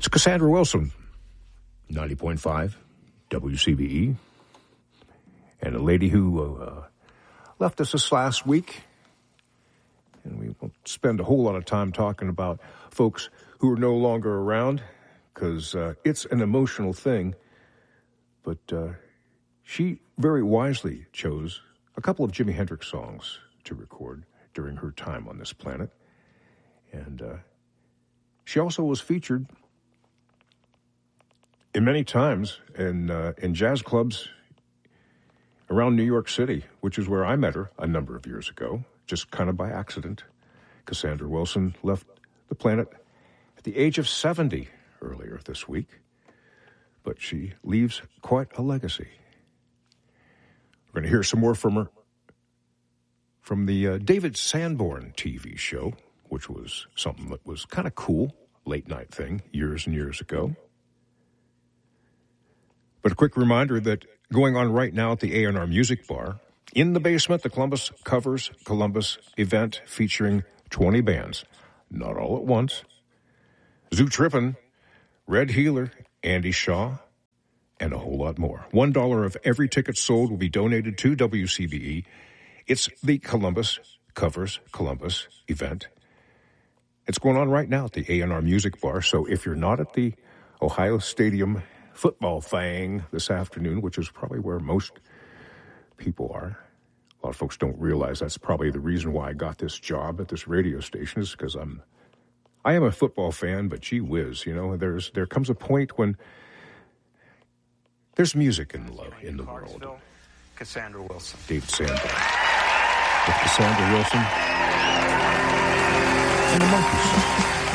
It's Cassandra Wilson, 90.5 WCBE, and a lady who left us this last week. And we won't spend a whole lot of time talking about folks who are no longer around because it's an emotional thing. But she very wisely chose a couple of Jimi Hendrix songs to record during her time on this planet. And she also was featured in many times in jazz clubs around New York City, which is where I met her a number of years ago, just kind of by accident. Cassandra Wilson left the planet at the age of 70 earlier this week, but she leaves quite a legacy. We're going to hear some more from her from the David Sanborn TV show, which was something that was kind of cool, late night thing, years and years ago. But a quick reminder that going on right now at the A&R Music Bar, in the basement, the Columbus Covers Columbus event featuring 20 bands, not all at once. Zoo Trippin', Red Healer, Andy Shaw, and a whole lot more. $1 of every ticket sold will be donated to WCBE. It's the Columbus Covers Columbus event. It's going on right now at the A&R Music Bar, so if you're not at the Ohio Stadium football thing this afternoon, which is probably where most people are. A lot of folks don't realize that's probably the reason why I got this job at this radio station is because I am a football fan, but gee whiz, you know, there comes a point when there's music in the world. Cassandra Wilson. David Sanborn. With Cassandra Wilson and the Monkees.